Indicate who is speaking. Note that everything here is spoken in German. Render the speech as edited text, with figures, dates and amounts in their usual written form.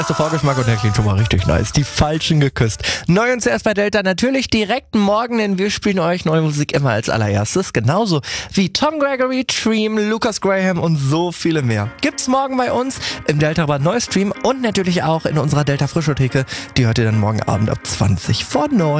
Speaker 1: Erster Vorgeschmack und der klingt schon mal richtig nice. Die Falschen geküsst. Neu und zuerst bei Delta natürlich direkt morgen, denn wir spielen euch neue Musik immer als allererstes. Genauso wie Tom Gregory, Dream, Lucas Graham und so viele mehr. Gibt's morgen bei uns im Delta Bad Neustream und natürlich auch in unserer Delta Frischtheke. Die hört ihr dann morgen Abend ab 20 vor 9.